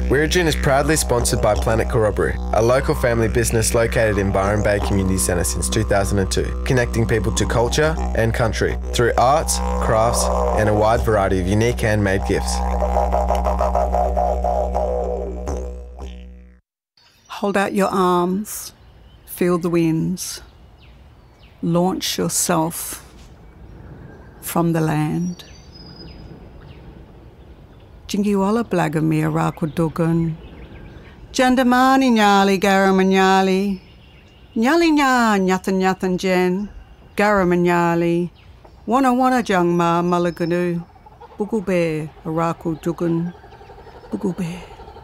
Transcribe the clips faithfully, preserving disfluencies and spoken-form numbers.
Wirrajin is proudly sponsored by Planet Corroboree, a local family business located in Byron Bay Community Centre since two thousand two, connecting people to culture and country through arts, crafts, and a wide variety of unique handmade gifts. Hold out your arms, feel the winds, launch yourself from the land. Jingiwala Blagamir Rakudugun, Jandamani Nyali Garamanyali, Nyali Nya Nyathan Nyathan Jen, Garamanyali, Wana Wana Jangma Malaganu, Bugube Rakudugun, Bugube.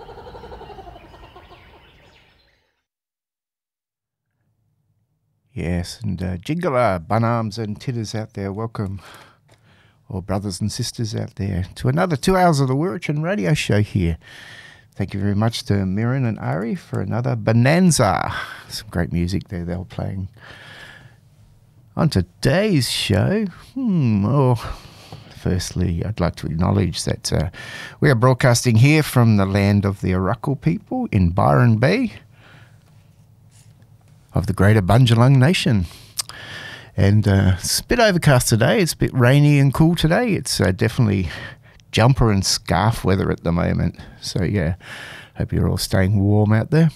Yes, and uh, Jingala, Bunarms and Titters out there, welcome. Or brothers and sisters out there, to another two hours of the Wirrajin radio show here. Thank you very much to Mirren and Ari for another bonanza. Some great music there they were playing. On today's show, hmm, oh, firstly, I'd like to acknowledge that uh, we are broadcasting here from the land of the Arakwal people in Byron Bay of the Greater Bundjalung Nation. And uh, it's a bit overcast today. It's a bit rainy and cool today. It's uh, definitely jumper and scarf weather at the moment. So, yeah, hope you're all staying warm out there.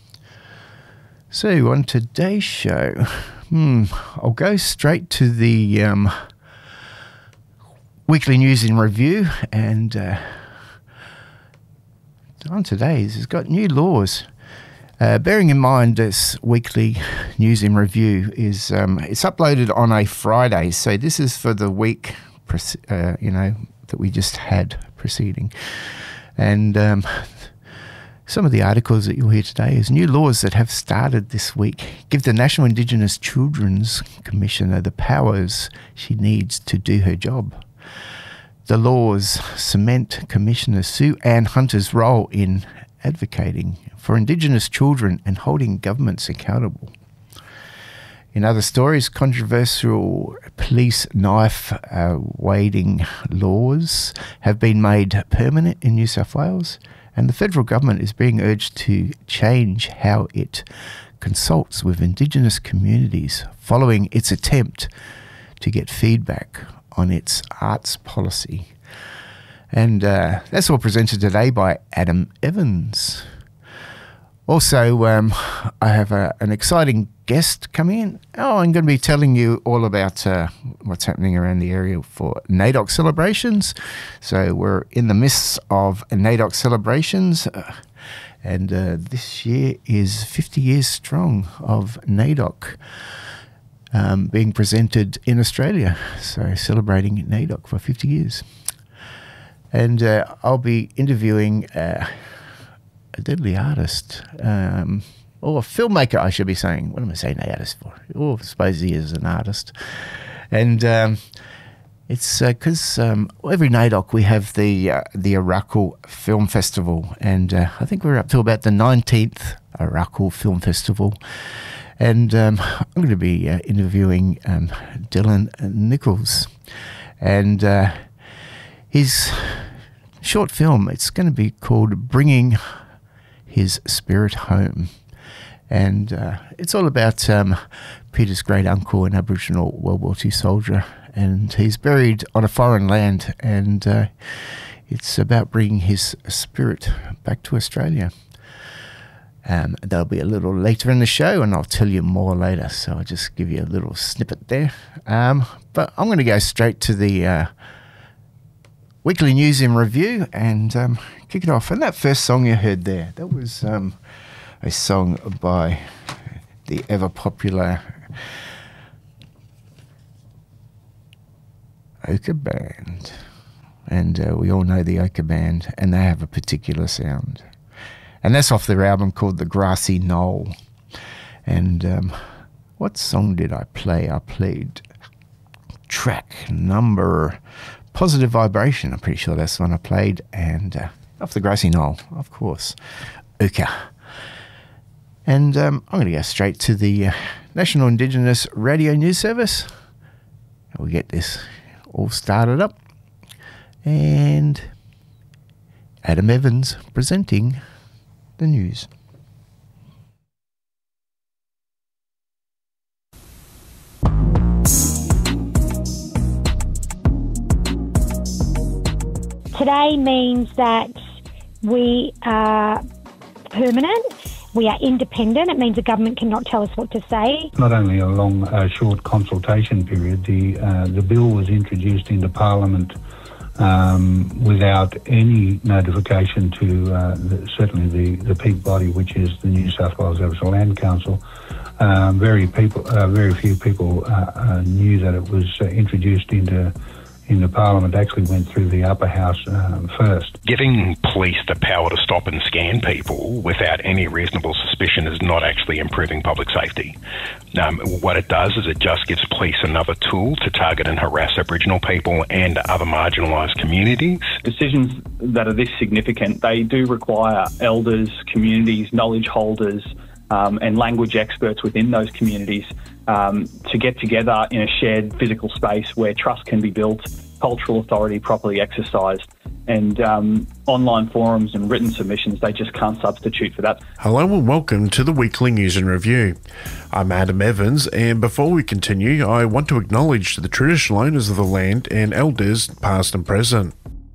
So, on today's show, hmm, I'll go straight to the um, weekly news in review. And uh, on today's, it's got new laws. Uh, bearing in mind this weekly news in review is um, it's uploaded on a Friday, so this is for the week, uh, you know, that we just had preceding. And um, some of the articles that you'll hear today is new laws that have started this week give the National Indigenous Children's Commissioner the powers she needs to do her job. The laws cement Commissioner Sue Ann Hunter's role in advocating for Indigenous children and holding governments accountable. In other stories, controversial police knife uh, wading laws have been made permanent in New South Wales, and the federal government is being urged to change how it consults with Indigenous communities following its attempt to get feedback on its arts policy. And uh, that's all presented today by Adam Evans. Also, um, I have a, an exciting guest coming in. Oh, I'm going to be telling you all about uh, what's happening around the area for NAIDOC celebrations. So we're in the midst of NAIDOC celebrations, uh, and uh, this year is fifty years strong of NAIDOC um, being presented in Australia. So celebrating NAIDOC for fifty years. And uh, I'll be interviewing uh, a deadly artist, um, or a filmmaker, I should be saying. What am I saying artist for? Oh, I suppose he is an artist. And um, it's because uh, um, every NAIDOC we have the uh, the Arakwal Film Festival, and uh, I think we're up to about the nineteenth Arakwal Film Festival. And um, I'm going to be uh, interviewing um, Dylan Nichols, and uh, his short film, it's going to be called Bringing His Spirit Home. And uh, it's all about um, Peter's great uncle, an Aboriginal World War Two soldier, and he's buried on a foreign land, and uh, it's about bringing his spirit back to Australia. Um, that'll be a little later in the show, and I'll tell you more later, so I'll just give you a little snippet there. Um, but I'm going to go straight to the uh, weekly news in review and um, kick it off. And that first song you heard there, that was um, a song by the ever-popular Ochre Band. And uh, we all know the Ochre Band, and they have a particular sound. And that's off their album called The Grassy Knoll. And um, what song did I play? I played track number Positive Vibration. I'm pretty sure that's the one I played. And uh, off The Grassy Knoll, of course, Ochre. And um, I'm going to go straight to the uh, National Indigenous Radio News Service. And we'll get this all started up. And Adam Evans presenting the news. Today means that we are permanent, we are independent. It means the government cannot tell us what to say. Not only a long, uh, short consultation period, the uh, the bill was introduced into Parliament um, without any notification to uh, the, certainly the, the peak body, which is the New South Wales Aboriginal Land Council. Um, very people, uh, very few people uh, uh, knew that it was uh, introduced into into Parliament. Actually went through the upper house um, first. Giving police the power to stop and scan people without any reasonable suspicion is not actually improving public safety. Um, what it does is it just gives police another tool to target and harass Aboriginal people and other marginalised communities. Decisions that are this significant, they do require elders, communities, knowledge holders um, and language experts within those communities Um, to get together in a shared physical space where trust can be built, cultural authority properly exercised, and um, online forums and written submissions, they just can't substitute for that. Hello and welcome to the Weekly News and Review. I'm Adam Evans, and before we continue, I want to acknowledge the traditional owners of the land and elders past and present.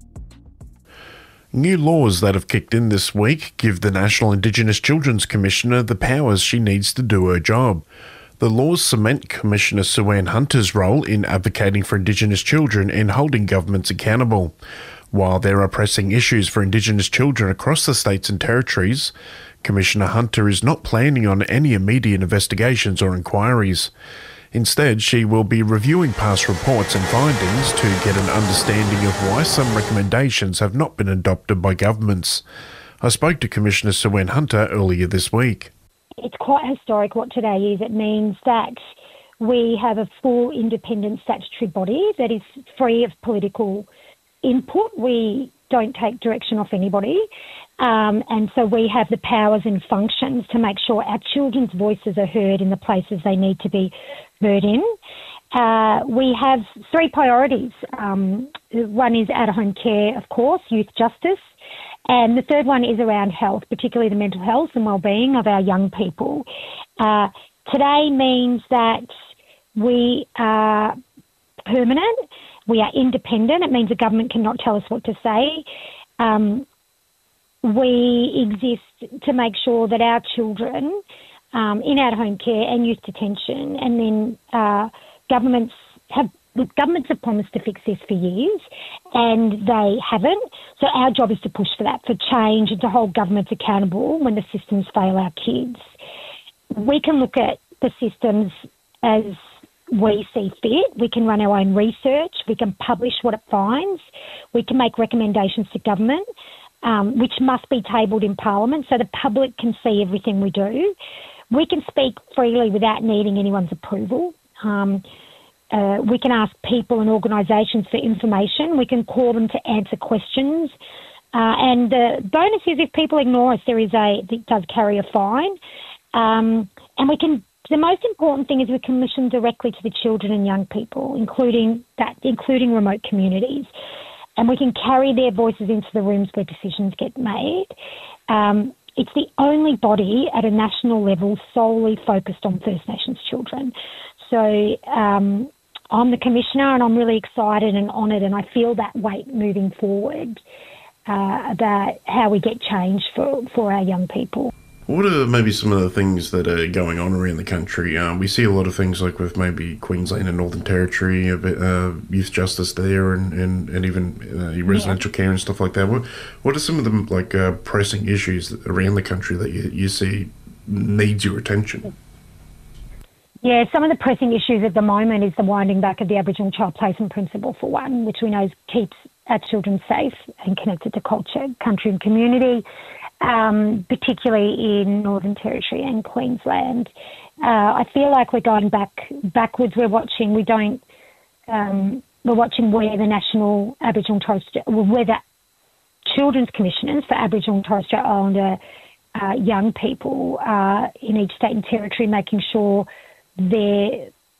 New laws that have kicked in this week give the National Indigenous Children's Commissioner the powers she needs to do her job. The laws cement Commissioner Sue Ann Hunter's role in advocating for Indigenous children and holding governments accountable. While there are pressing issues for Indigenous children across the states and territories, Commissioner Hunter is not planning on any immediate investigations or inquiries. Instead, she will be reviewing past reports and findings to get an understanding of why some recommendations have not been adopted by governments. I spoke to Commissioner Sue Ann Hunter earlier this week. It's quite historic what today is. It means that we have a full independent statutory body that is free of political input. We don't take direction off anybody. Um, and so we have the powers and functions to make sure our children's voices are heard in the places they need to be heard in. Uh, we have three priorities. Um, one is out-of-home care, of course, youth justice. And the third one is around health, particularly the mental health and wellbeing of our young people. Uh, today means that we are permanent, we are independent. It means the government cannot tell us what to say. Um, we exist to make sure that our children um, in out-of-home care and youth detention, and then uh, governments have Look, governments have promised to fix this for years and they haven't. So our job is to push for that, for change, and to hold governments accountable when the systems fail our kids. We can look at the systems as we see fit. We can run our own research. We can publish what it finds. We can make recommendations to government, um, which must be tabled in Parliament so the public can see everything we do. We can speak freely without needing anyone's approval. Um, Uh, we can ask people and organisations for information. We can call them to answer questions. Uh, and the bonus is if people ignore us, there is a, it does carry a fine. Um, and we can, the most important thing is we can listen directly to the children and young people, including that, including remote communities. And we can carry their voices into the rooms where decisions get made. Um, it's the only body at a national level solely focused on First Nations children. So, um, I'm the Commissioner and I'm really excited and honoured, and I feel that weight moving forward uh, about how we get change for, for our young people. What are maybe some of the things that are going on around the country? Um, we see a lot of things like with maybe Queensland and Northern Territory, a bit, uh, youth justice there, and, and, and even uh, residential yeah. care and stuff like that. What what are some of the like uh, pressing issues around the country that you, you see needs your attention? Yeah, some of the pressing issues at the moment is the winding back of the Aboriginal Child Placement Principle, for one, which we know keeps our children safe and connected to culture, country and community, um, particularly in Northern Territory and Queensland. Uh, I feel like we're going back backwards. We're watching, we don't, um, we're watching where the National Aboriginal and Torres Strait, where the Children's Commissioners for Aboriginal and Torres Strait Islander uh, young people uh, in each state and territory, making sure they're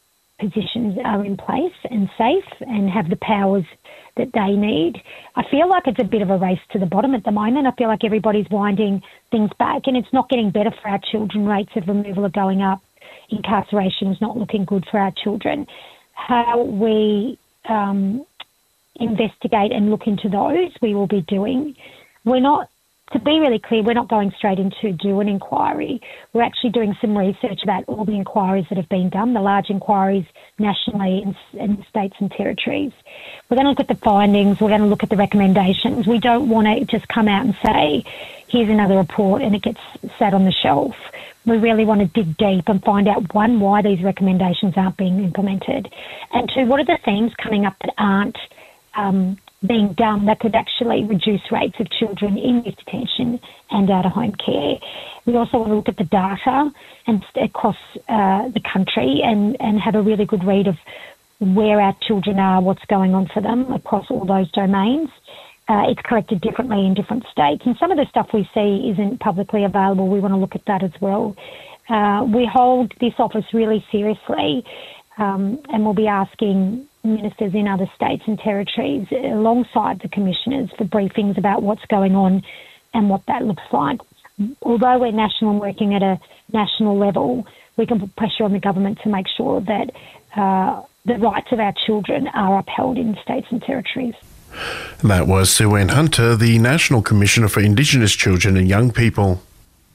positions are in place and safe and have the powers that they need. I feel like it's a bit of a race to the bottom at the moment. I feel like everybody's winding things back, and it's not getting better for our children. Rates of removal are going up. Incarceration is not looking good for our children. How we um, investigate and look into those, we will be doing. We're not, to be really clear, we're not going straight in to do an inquiry. We're actually doing some research about all the inquiries that have been done, the large inquiries nationally in, in states and territories. We're going to look at the findings. We're going to look at the recommendations. We don't want to just come out and say, here's another report and it gets sat on the shelf. We really want to dig deep and find out, one, why these recommendations aren't being implemented, and two, what are the themes coming up that aren't um, being done that could actually reduce rates of children in youth detention and out-of-home care. We also want to look at the data and across uh, the country and, and have a really good read of where our children are, what's going on for them across all those domains. Uh, it's collected differently in different states, and some of the stuff we see isn't publicly available. We want to look at that as well. Uh, we hold this office really seriously, um, and we'll be asking ministers in other states and territories alongside the commissioners for briefings about what's going on and what that looks like. Although we're national and working at a national level, we can put pressure on the government to make sure that uh, the rights of our children are upheld in states and territories. That was Sue-Ann Hunter, the National Commissioner for Indigenous Children and Young People.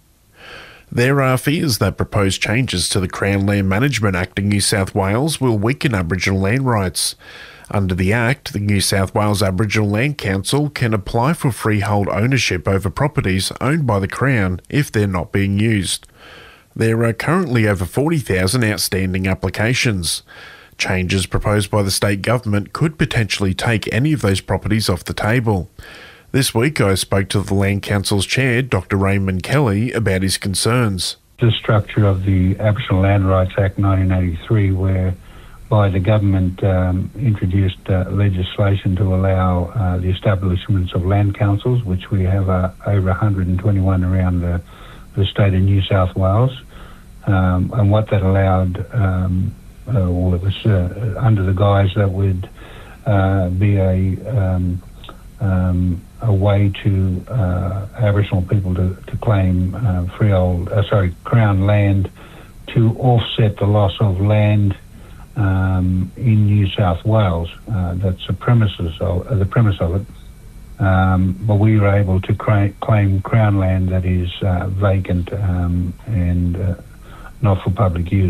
There are fears that proposed changes to the Crown Land Management Act in New South Wales will weaken Aboriginal land rights. Under the Act, the New South Wales Aboriginal Land Council can apply for freehold ownership over properties owned by the Crown if they're not being used. There are currently over forty thousand outstanding applications. Changes proposed by the state government could potentially take any of those properties off the table. This week I spoke to the Land Council's chair, Doctor Raymond Kelly, about his concerns. The structure of the Aboriginal Land Rights Act nineteen eighty-three, whereby the government um, introduced uh, legislation to allow uh, the establishments of land councils, which we have uh, over one hundred twenty-one around the, the state of New South Wales. Um, and what that allowed, um, uh, well, it was uh, under the guise that would uh, be a... Um, um, a way to uh, Aboriginal people to, to claim uh, freehold, uh, sorry, Crown land to offset the loss of land um, in New South Wales. Uh, that's the premises of uh, the premise of it. Um, but we were able to cra- claim Crown land that is uh, vacant um, and uh, not for public use.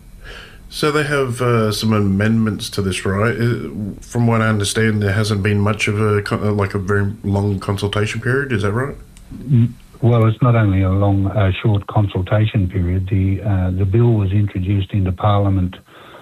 So they have uh, some amendments to this, right? From what I understand, there hasn't been much of a like a very long consultation period. Is that right? Well, it's not only a long, uh, short consultation period. The uh, the bill was introduced into Parliament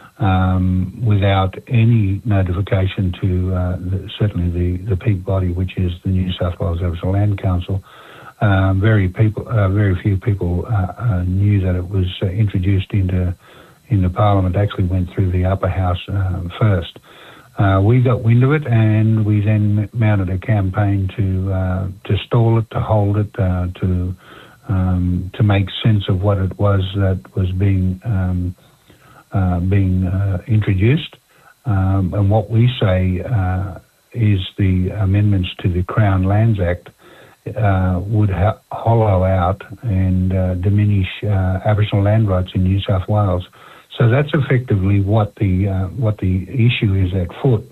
um, without any notification to uh, the, certainly the, the peak body, which is the New South Wales Aboriginal Land Council. Uh, very people, uh, very few people uh, uh, knew that it was uh, introduced into. in the Parliament. Actually went through the upper house uh, first. Uh, we got wind of it, and we then mounted a campaign to uh, to stall it, to hold it, uh, to um, to make sense of what it was that was being um, uh, being uh, introduced. Um, and what we say uh, is the amendments to the Crown Lands Act uh, would ha- hollow out and uh, diminish uh, Aboriginal land rights in New South Wales. So that's effectively what the uh, what the issue is at foot.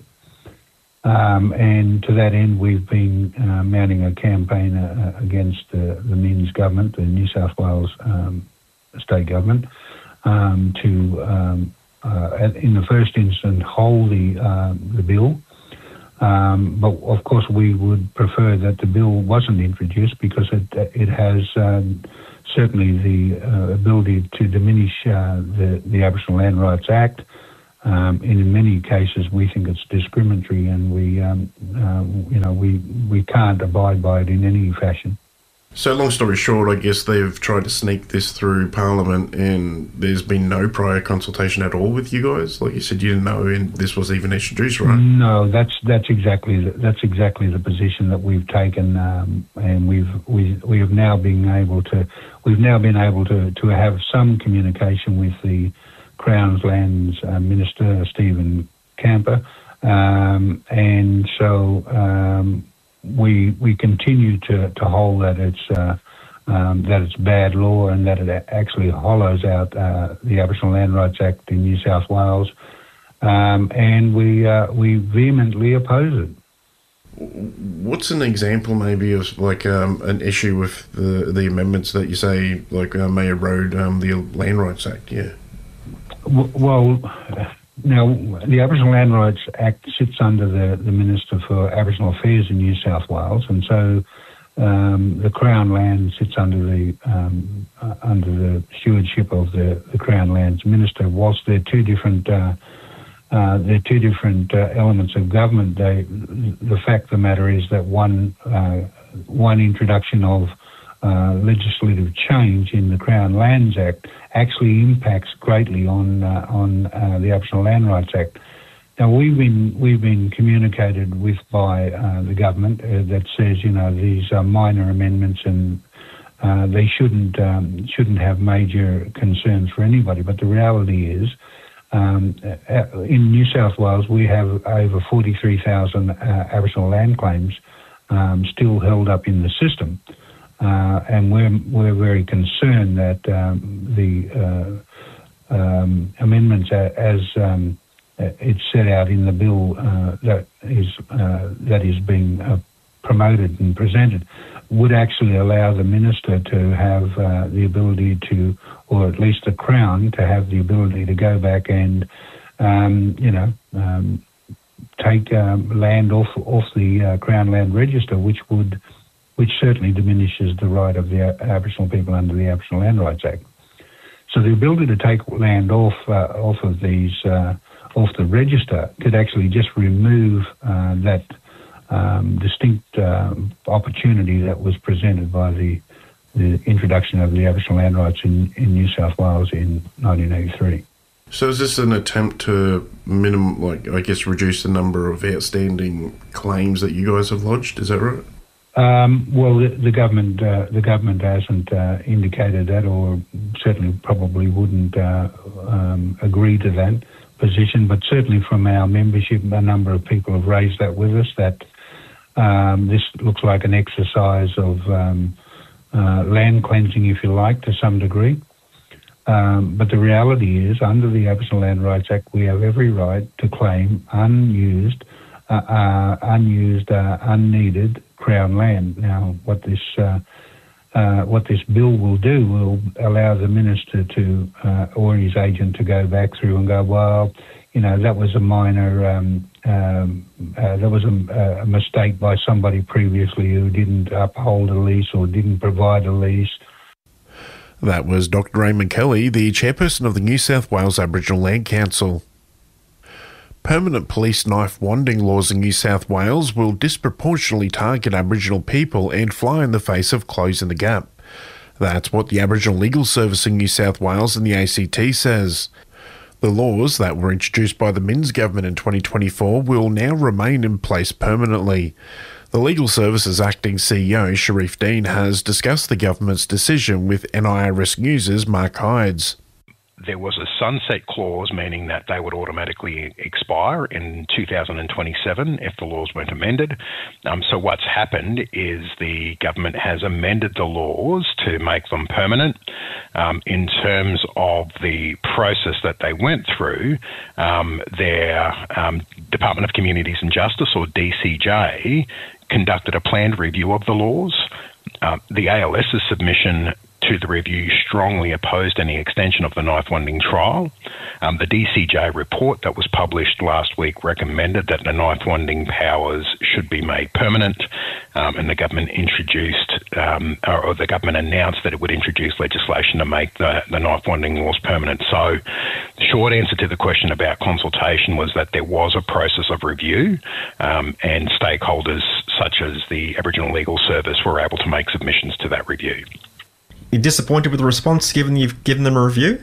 Um, and to that end, we've been uh, mounting a campaign uh, against uh, the Minns government, the New South Wales um, state government, um, to, um, uh, in the first instance, hold the, uh, the bill. Um, but, of course, we would prefer that the bill wasn't introduced because it, it has... Um, certainly the uh, ability to diminish uh, the, the Aboriginal Land Rights Act. Um, and in many cases, we think it's discriminatory, and we, um, uh, you know, we we can't abide by it in any fashion. So, long story short, I guess they've tried to sneak this through Parliament, and there's been no prior consultation at all with you guys. Like you said, you didn't know, and this was even introduced, right? No, that's that's exactly the, that's exactly the position that we've taken, um, and we've we we have now been able to we've now been able to, to have some communication with the Crown's Lands uh, Minister, Stephen Camper. Um, and so um, we we continue to, to hold that it's uh, um, that it's bad law and that it actually hollows out uh, the Aboriginal Land Rights Act in New South Wales, um, and we uh, we vehemently oppose it. What's an example, maybe, of like um, an issue with the the amendments that you say like uh, may erode um, the Land Rights Act? Yeah. W- well. Now, the Aboriginal Land Rights Act sits under the, the Minister for Aboriginal Affairs in New South Wales, and so um, the Crown Land sits under the um, uh, under the stewardship of the, the Crown Lands Minister. Whilst they're two different uh, uh, they're two different uh, elements of government, they, the fact of the matter is that one uh, one introduction of uh, legislative change in the Crown Lands Act actually impacts greatly on uh, on uh, the Aboriginal Land Rights Act. Now we've been we've been communicated with by uh, the government uh, that says, you know, these are minor amendments and uh, they shouldn't um, shouldn't have major concerns for anybody. But the reality is, um, in New South Wales we have over forty-three thousand uh, Aboriginal land claims um, still held up in the system. Uh, and we're we're very concerned that um, the uh, um, amendments, as um, it's set out in the bill uh, that is uh, that is being uh, promoted and presented, would actually allow the minister to have uh, the ability to, or at least the Crown, to have the ability to go back and um, you know um, take um, land off off the uh, Crown Land Register, which would. which certainly diminishes the right of the Aboriginal people under the Aboriginal Land Rights Act. So the ability to take land off uh, off of these uh, off the register could actually just remove uh, that um, distinct uh, opportunity that was presented by the the introduction of the Aboriginal land rights in, in New South Wales in nineteen eighty-three. So is this an attempt to minimum, like I guess, reduce the number of outstanding claims that you guys have lodged? Is that right? Um, well, the, the government uh, the government hasn't uh, indicated that, or certainly probably wouldn't uh, um, agree to that position. But certainly from our membership, a number of people have raised that with us. That um, this looks like an exercise of um, uh, land cleansing, if you like, to some degree. Um, but the reality is, under the Aboriginal Land Rights Act, we have every right to claim unused, uh, uh, unused, uh, unneeded Crown land. Now, what this uh, uh, what this bill will do will allow the minister to uh, or his agent to go back through and go, well, you know, that was a minor, um, um, uh, that was a, a mistake by somebody previously who didn't uphold a lease or didn't provide a lease. That was Doctor Raymond Kelly, the chairperson of the New South Wales Aboriginal Land Council. Permanent police knife wanding laws in New South Wales will disproportionately target Aboriginal people and fly in the face of closing the gap. That's what the Aboriginal Legal Service in New South Wales and the A C T says. The laws that were introduced by the Minns government in twenty twenty-four will now remain in place permanently. The Legal Service's acting C E O, Sharif Dean, has discussed the government's decision with N I R S News' Mark Hydes. There was a sunset clause, meaning that they would automatically expire in two thousand twenty-seven if the laws weren't amended. Um, so what's happened is the government has amended the laws to make them permanent. Um, in terms of the process that they went through, um, their um, Department of Communities and Justice, or D C J, conducted a planned review of the laws. Uh, the ALS's submission to the review strongly opposed any extension of the knife wanding trial. Um, the D C J report that was published last week recommended that the knife wanding powers should be made permanent, um, and the government introduced, um, or, or the government announced that it would introduce legislation to make the, the knife wanding laws permanent. So the short answer to the question about consultation was that there was a process of review, um, and stakeholders such as the Aboriginal Legal Service were able to make submissions to that review. You're disappointed with the response, given you've given them a review?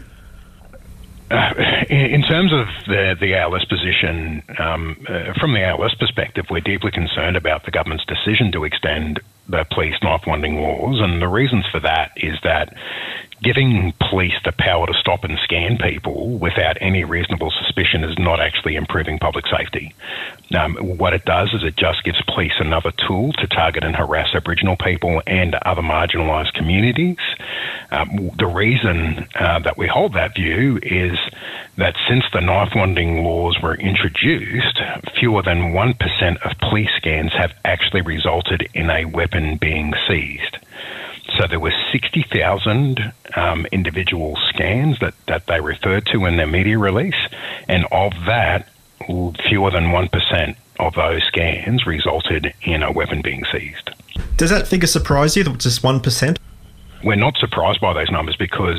Uh, in, in terms of the, the A L S position, um, uh, from the A L S perspective, we're deeply concerned about the government's decision to extend the police knife wanding laws, and the reasons for that is that Giving police the power to stop and scan people without any reasonable suspicion is not actually improving public safety. Um, what it does is it just gives police another tool to target and harass Aboriginal people and other marginalised communities. Um, the reason uh, that we hold that view is that since the knife wanding laws were introduced, fewer than one percent of police scans have actually resulted in a weapon being seized. So there were sixty thousand um, individual scans that, that they referred to in their media release, and of that, fewer than one percent of those scans resulted in a weapon being seized. Does that figure surprise you, just one percent? We're not surprised by those numbers because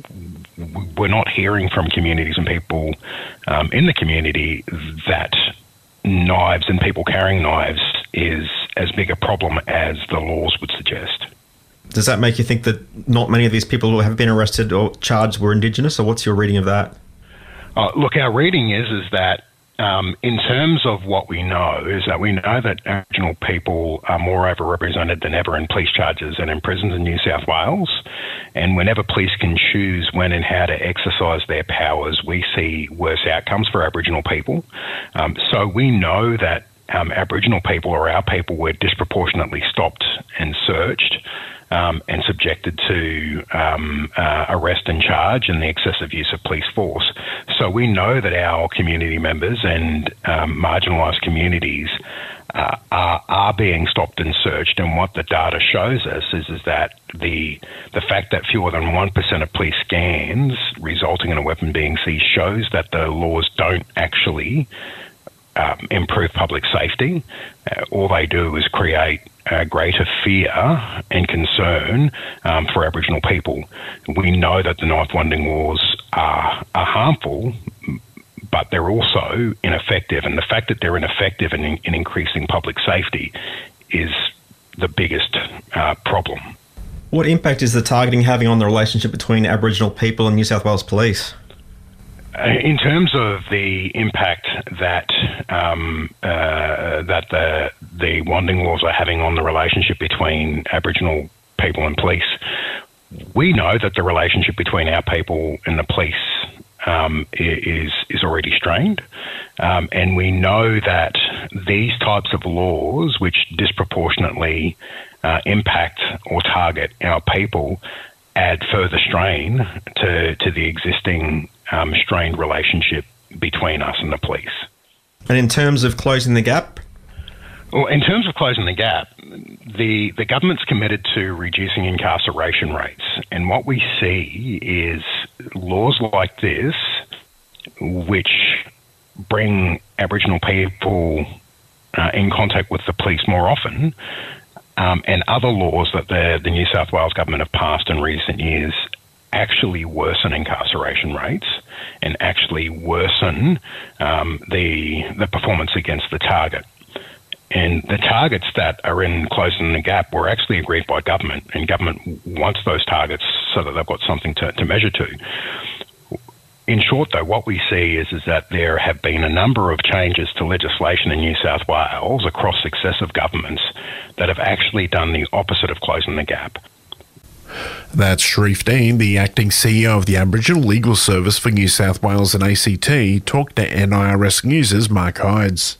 we're not hearing from communities and people um, in the community that knives and people carrying knives is as big a problem as the laws would suggest. Does that make you think that not many of these people who have been arrested or charged were Indigenous, or what's your reading of that? Uh, look, our reading is is that um, in terms of what we know, is that we know that Aboriginal people are more overrepresented than ever in police charges and in prisons in New South Wales. And whenever police can choose when and how to exercise their powers, we see worse outcomes for Aboriginal people. Um, so we know that um, Aboriginal people or our people were disproportionately stopped and searched Um, and subjected to um, uh, arrest and charge and the excessive use of police force. So we know that our community members and um, marginalised communities uh, are, are being stopped and searched, and what the data shows us is, is that the the fact that fewer than one percent of police scans resulting in a weapon being seized shows that the laws don't actually um, improve public safety. Uh, all they do is create Uh, greater fear and concern um, for Aboriginal people. We know that the knife wanding laws are, are harmful, but they're also ineffective. And the fact that they're ineffective in, in increasing public safety is the biggest uh, problem. What impact is the targeting having on the relationship between Aboriginal people and New South Wales Police? In terms of the impact that um, uh, that the the wanding laws are having on the relationship between Aboriginal people and police, we know that the relationship between our people and the police um, is is already strained, um, and we know that these types of laws, which disproportionately uh, impact or target our people, add further strain to to the existing Um, strained relationship between us and the police. And in terms of closing the gap? Well, in terms of closing the gap, the, the government's committed to reducing incarceration rates. And what we see is laws like this, which bring Aboriginal people uh, in contact with the police more often, um, and other laws that the, the New South Wales government have passed in recent years actually worsen incarceration rates and actually worsen um, the the performance against the target. And the targets that are in closing the gap were actually agreed by government, and government wants those targets so that they've got something to, to measure to. In short, though, what we see is, is that there have been a number of changes to legislation in New South Wales across successive governments that have actually done the opposite of closing the gap. That's Sharif Dean, the acting C E O of the Aboriginal Legal Service for New South Wales and A C T, talked to N I R S News' Mark Hydes.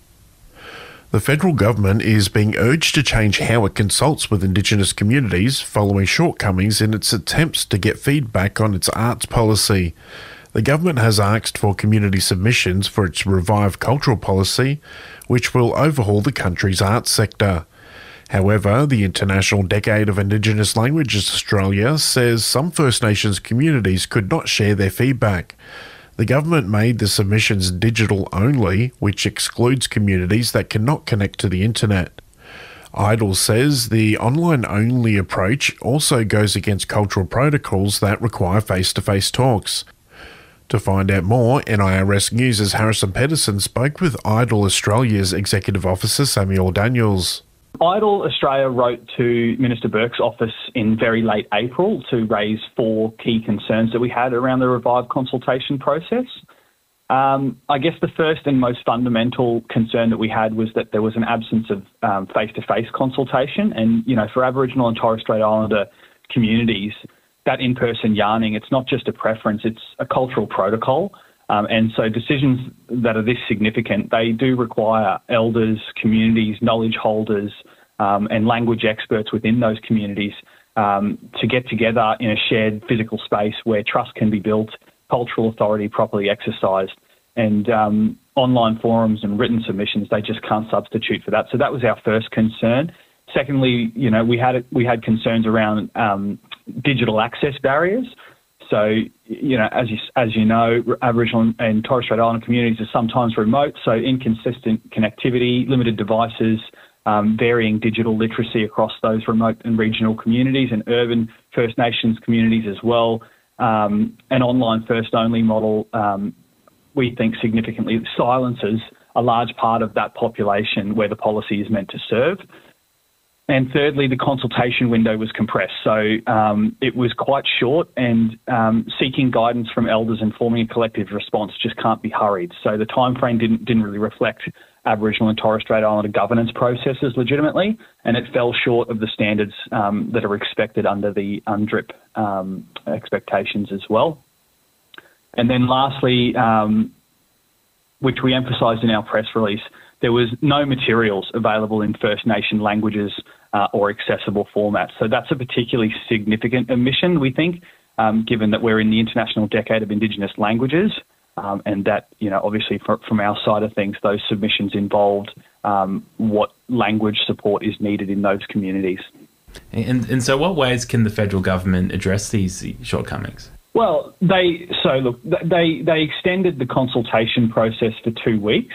The federal government is being urged to change how it consults with Indigenous communities following shortcomings in its attempts to get feedback on its arts policy. The government has asked for community submissions for its revived cultural policy, which will overhaul the country's arts sector. However, the International Decade of Indigenous Languages Australia says some First Nations communities could not share their feedback. The government made the submissions digital only, which excludes communities that cannot connect to the internet. IDLE says the online-only approach also goes against cultural protocols that require face-to-face talks. To find out more, N I R S News' Harrison Pedersen spoke with IDLE Australia's Executive Officer Samuel Daniels. IDLE Australia wrote to Minister Burke's office in very late April to raise four key concerns that we had around the revived consultation process. Um, I guess the first and most fundamental concern that we had was that there was an absence of um, face-to-face consultation. And, you know, for Aboriginal and Torres Strait Islander communities, that in-person yarning, it's not just a preference, it's a cultural protocol. Um, and so decisions that are this significant, they do require elders, communities, knowledge holders, um, and language experts within those communities um, to get together in a shared physical space where trust can be built, cultural authority properly exercised, and um, online forums and written submissions, they just can't substitute for that. So that was our first concern. Secondly, you know, we had we had concerns around um, digital access barriers. So, you know, as you, as you know, Aboriginal and Torres Strait Islander communities are sometimes remote, so inconsistent connectivity, limited devices, um, varying digital literacy across those remote and regional communities and urban First Nations communities as well. Um, an online first-only model, um, we think significantly silences a large part of that population where the policy is meant to serve. And thirdly, the consultation window was compressed. So um, it was quite short, and um, seeking guidance from elders and forming a collective response just can't be hurried. So the timeframe didn't, didn't really reflect Aboriginal and Torres Strait Islander governance processes legitimately, and it fell short of the standards um, that are expected under the UNDRIP um, expectations as well. And then lastly, um, which we emphasised in our press release, there was no materials available in First Nation languages uh, or accessible formats. So that's a particularly significant omission, we think, um, given that we're in the International Decade of Indigenous Languages, um, and that, you know, obviously for, from our side of things, those submissions involved um, what language support is needed in those communities. And, and so what ways can the federal government address these shortcomings? Well, they so look, they they extended the consultation process for two weeks.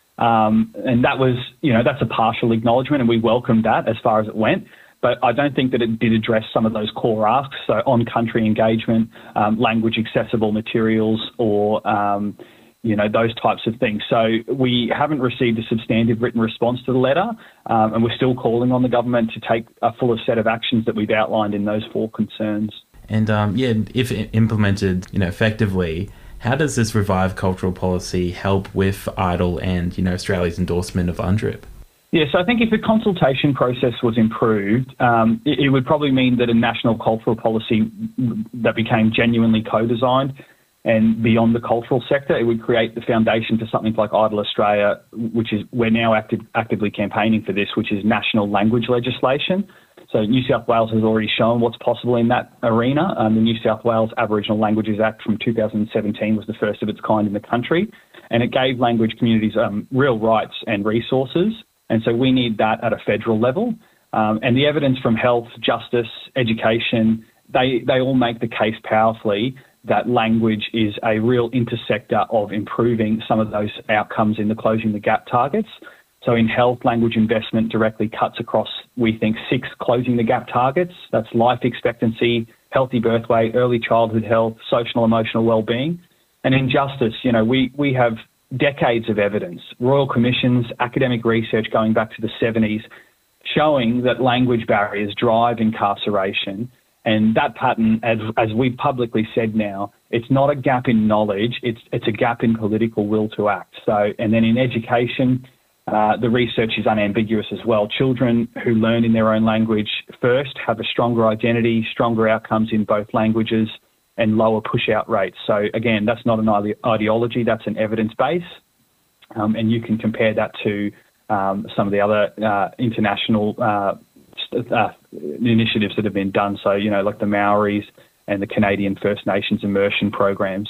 Um, and that was, you know, that's a partial acknowledgement, and we welcomed that as far as it went. But I don't think that it did address some of those core asks, so on-country engagement, um, language-accessible materials, or, um, you know, those types of things. So we haven't received a substantive written response to the letter, um, and we're still calling on the government to take a fuller set of actions that we've outlined in those four concerns. And, um, yeah, if implemented, you know, effectively, how does this revised cultural policy help with I D L and, you know, Australia's endorsement of UNDRIP? Yeah, so I think if the consultation process was improved, um, it, it would probably mean that a national cultural policy that became genuinely co-designed and beyond the cultural sector, it would create the foundation for something like I D L Australia, which is, we're now active, actively campaigning for this, which is national language legislation. So New South Wales has already shown what's possible in that arena. Um, the New South Wales Aboriginal Languages Act from two thousand seventeen was the first of its kind in the country, and it gave language communities um, real rights and resources. And so we need that at a federal level. Um, and the evidence from health, justice, education, they, they all make the case powerfully that language is a real intersector of improving some of those outcomes in the Closing the Gap targets. So in health, language investment directly cuts across, we think, six Closing the Gap targets. That's life expectancy, healthy birth weight, early childhood health, social and emotional well-being. And in justice, you know, we, we have decades of evidence, royal commissions, academic research going back to the seventies, showing that language barriers drive incarceration. And that pattern, as, as we've publicly said now, it's not a gap in knowledge, it's, it's a gap in political will to act. So, and then in education, Uh, the research is unambiguous as well. Children who learn in their own language first have a stronger identity, stronger outcomes in both languages, and lower push-out rates. So again, that's not an ide- ideology, that's an evidence base. Um, and you can compare that to um, some of the other uh, international uh, uh, initiatives that have been done. So, you know, like the Maoris and the Canadian First Nations immersion programs.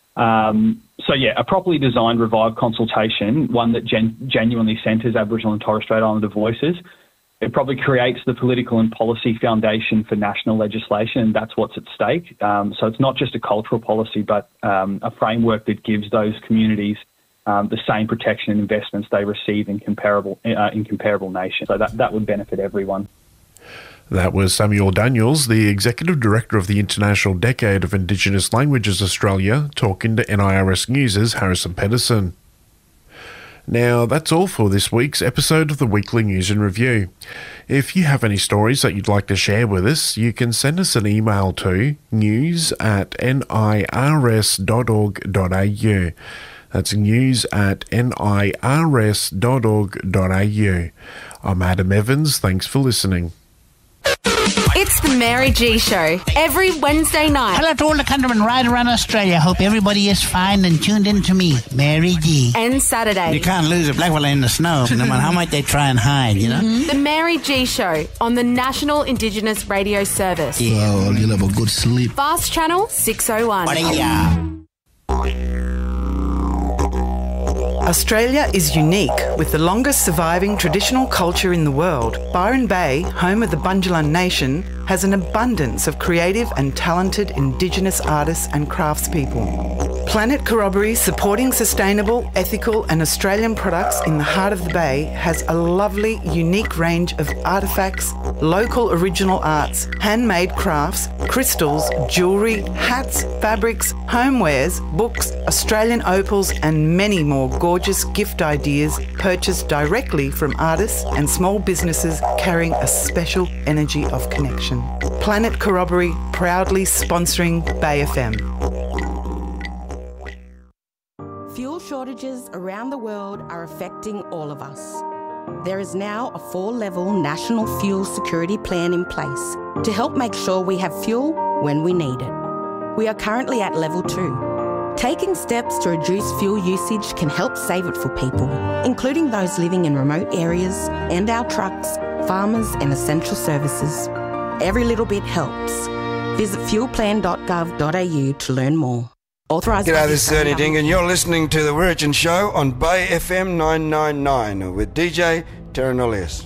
Um, so, yeah, a properly designed revived consultation, one that gen- genuinely centres Aboriginal and Torres Strait Islander voices, it probably creates the political and policy foundation for national legislation, and that's what's at stake. Um, so it's not just a cultural policy, but um, a framework that gives those communities um, the same protection and investments they receive in comparable uh, in comparable nations. So that, that would benefit everyone. That was Samuel Daniels, the Executive Director of the International Decade of Indigenous Languages Australia, talking to N I R S News' Harrison Pedersen. Now, that's all for this week's episode of the Weekly News and Review. If you have any stories that you'd like to share with us, you can send us an email to news at nirs dot org dot au. That's news at nirs dot org dot au. I'm Adam Evans. Thanks for listening. It's the Mary G Show every Wednesday night. Hello to all the countrymen right around Australia. Hope everybody is fine and tuned in to me, Mary G. And Saturday. You can't lose a black fella in the snow, no matter how much they try and hide, you know? Mm-hmm. The Mary G Show on the National Indigenous Radio Service. Yeah, well, you'll have a good sleep. Fast Channel six oh one. Australia is unique with the longest surviving traditional culture in the world. Byron Bay, home of the Bundjalung Nation, has an abundance of creative and talented Indigenous artists and craftspeople. Planet Corroboree, supporting sustainable, ethical and Australian products in the heart of the Bay, has a lovely, unique range of artefacts, local original arts, handmade crafts, crystals, jewellery, hats, fabrics, homewares, books, Australian opals and many more gorgeous gift ideas purchased directly from artists and small businesses carrying a special energy of connection. Planet Corroboree, proudly sponsoring Bay F M. Fuel shortages around the world are affecting all of us. There is now a four-level national fuel security plan in place to help make sure we have fuel when we need it. We are currently at level two. Taking steps to reduce fuel usage can help save it for people, including those living in remote areas and our trucks, farmers and essential services. Every little bit helps. Visit fuel plan dot gov dot a u to learn more. Authorised. G'day, this is Ernie Ding, and you're listening to The Wirragin Show on Bay F M nine nine nine with D J Terranolius.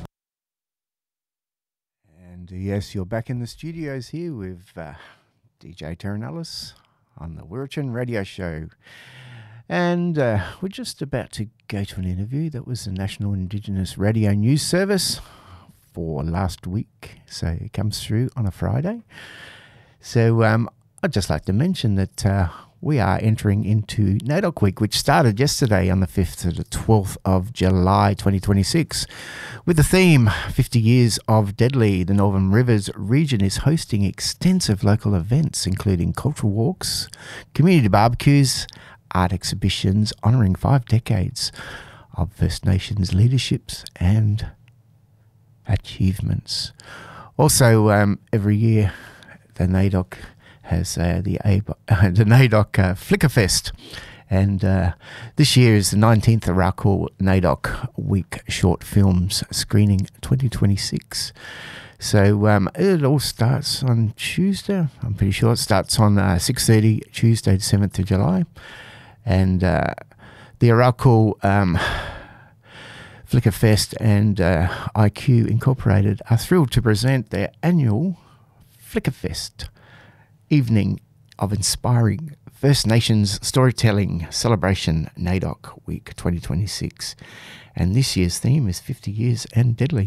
And uh, yes, you're back in the studios here with uh, D J Terranolius on The Wirragin Radio Show. And uh, we're just about to go to an interview that was the National Indigenous Radio News Service for last week. So it comes through on a Friday. So um, I'd just like to mention that uh, we are entering into NAIDOC Week, which started yesterday on the fifth to the twelfth of July twenty twenty-six. With the theme, fifty years of Deadly, the Northern Rivers region is hosting extensive local events, including cultural walks, community barbecues, art exhibitions, honouring five decades of First Nations leaderships and achievements. Also, um, every year, the NAIDOC has uh, the, uh, the NAIDOC uh, Flickerfest, and uh, this year is the nineteenth Arakwal NAIDOC Week Short Films Screening twenty twenty-six. So um, it all starts on Tuesday. I'm pretty sure it starts on uh, six thirty, Tuesday, the seventh of July. And uh, the Arakwal um, Flickerfest and uh, I Q Incorporated are thrilled to present their annual Flickerfest evening of inspiring First Nations storytelling celebration, NAIDOC Week twenty twenty-six. And this year's theme is fifty years and Deadly.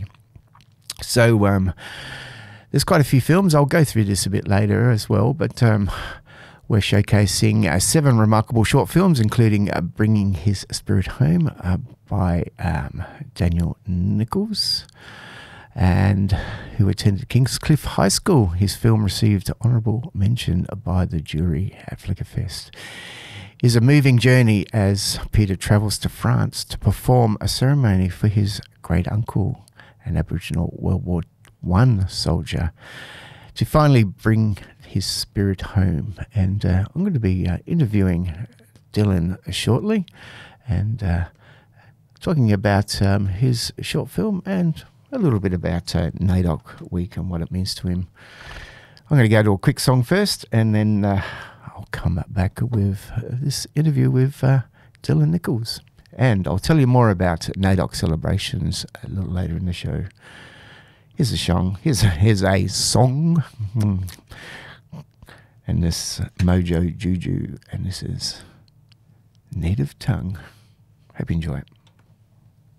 So um, there's quite a few films. I'll go through this a bit later as well, but um, we're showcasing uh, seven remarkable short films, including uh, Bringing His Spirit Home uh, by um, Daniel Nichols, and who attended Kingscliff High School. His film received honourable mention by the jury at Flickerfest. It is a moving journey as Peter travels to France to perform a ceremony for his great uncle, an Aboriginal World War One soldier, to finally bring his spirit home. And uh, I'm going to be uh, interviewing Dylan shortly and uh, talking about um, his short film and a little bit about uh, NAIDOC Week and what it means to him. I'm going to go to a quick song first, and then uh, I'll come back with uh, this interview with uh, Dylan Nichols. And I'll tell you more about NAIDOC celebrations a little later in the show. Here's a song. Here's a, here's a song. Mm. And this Mojo Juju. And this is Native Tongue. Hope you enjoy it.